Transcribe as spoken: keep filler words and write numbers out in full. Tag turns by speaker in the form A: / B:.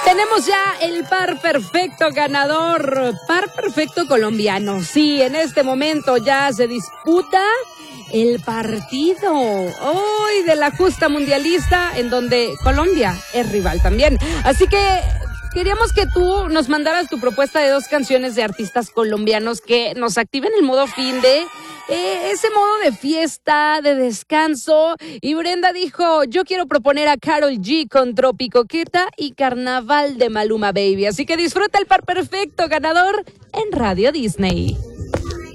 A: Tenemos ya el par perfecto ganador, par perfecto colombiano. Sí, en este momento ya se disputa el partido hoy de la justa mundialista, en donde Colombia es rival también. Así que queríamos que tú nos mandaras tu propuesta de dos canciones de artistas colombianos que nos activen el modo fin de eh, ese modo de fiesta, de descanso. Y Brenda dijo, yo quiero proponer a Karol G con Tropicoqueta y Carnaval de Maluma Baby. Así que disfruta el par perfecto ganador en Radio Disney.